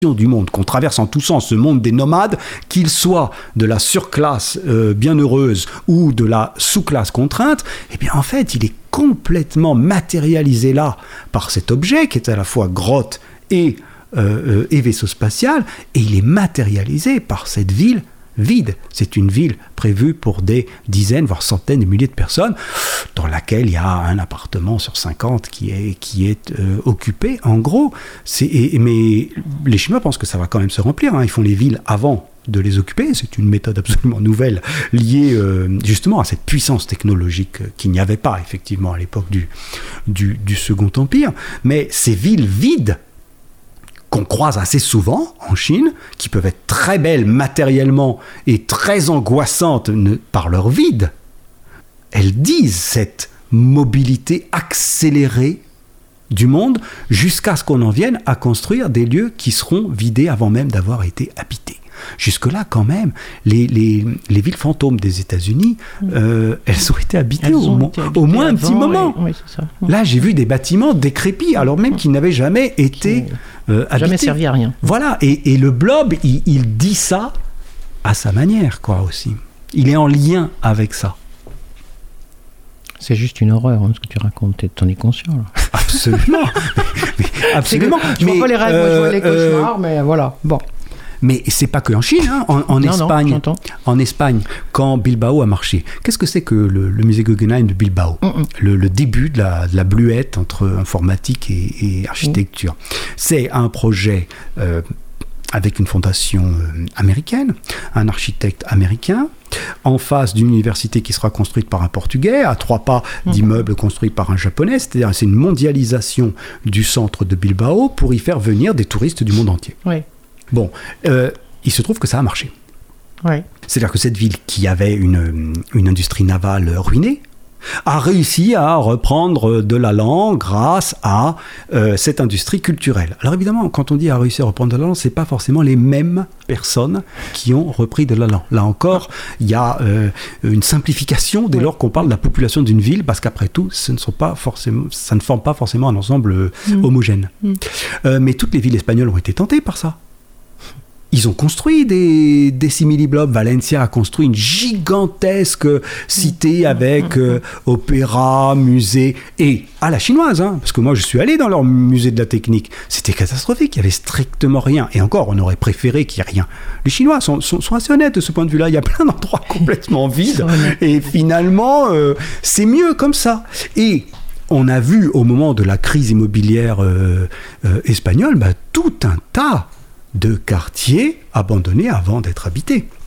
du monde, qu'on traverse en tous sens, ce monde des nomades, qu'il soit de la surclasse bienheureuse ou de la sous-classe contrainte, eh bien en fait il est complètement matérialisé là par cet objet qui est à la fois grotte et vaisseau spatial, et il est matérialisé par cette ville vide. C'est une ville prévue pour des dizaines, voire centaines de milliers de personnes, dans laquelle il y a un appartement sur 50 qui est occupé. En gros, mais les Chinois pensent que ça va quand même se remplir. Ils font les villes avant de les occuper. C'est une méthode absolument nouvelle liée justement à cette puissance technologique qu'il n'y avait pas effectivement à l'époque du Second Empire. Mais ces villes vides qu'on croise assez souvent en Chine, qui peuvent être très belles matériellement et très angoissantes par leur vide, elles disent cette mobilité accélérée du monde jusqu'à ce qu'on en vienne à construire des lieux qui seront vidés avant même d'avoir été habités. Jusque-là, quand même, les villes fantômes des États-Unis, elles ont été habitées au moins un petit moment. Oui, c'est ça. Là, j'ai vu des bâtiments décrépits, alors même qu'ils n'avaient jamais été habités. Jamais servi à rien. Voilà, et le blob, il dit ça à sa manière, quoi, aussi. Il est en lien avec ça. C'est juste une horreur, ce que tu racontes. T'en es conscient, là. Absolument. Absolument. Je vois pas les rêves, moi, je vois les cauchemars, mais voilà. Bon. Mais c'est pas que en Chine, en Espagne, quand Bilbao a marché. Qu'est-ce que c'est que le musée Guggenheim de Bilbao ? Le début de la bluette entre informatique et architecture. C'est un projet avec une fondation américaine, un architecte américain, en face d'une université qui sera construite par un Portugais, à 3 pas d'immeubles construits par un Japonais. C'est-à-dire c'est une mondialisation du centre de Bilbao pour y faire venir des touristes du monde entier. Oui. Bon, il se trouve que ça a marché. Oui. C'est-à-dire que cette ville qui avait une industrie navale ruinée a réussi à reprendre de l'allant grâce à cette industrie culturelle. Alors évidemment, quand on dit a réussi à reprendre de l'allant, c'est pas forcément les mêmes personnes qui ont repris de l'allant. Là encore, il y a une simplification dès lors qu'on parle de la population d'une ville, parce qu'après tout, ça ne forme pas forcément un ensemble homogène. Mais toutes les villes espagnoles ont été tentées par ça. Ils ont construit des simili-blobs. Valencia a construit une gigantesque cité avec opéra, musée, et à la chinoise, parce que moi je suis allé dans leur musée de la technique. C'était catastrophique, il n'y avait strictement rien. Et encore, on aurait préféré qu'il n'y ait rien. Les Chinois sont assez honnêtes de ce point de vue-là. Il y a plein d'endroits complètement vides. Et finalement, c'est mieux comme ça. Et on a vu au moment de la crise immobilière espagnole, tout un tas de quartiers abandonnés avant d'être habités.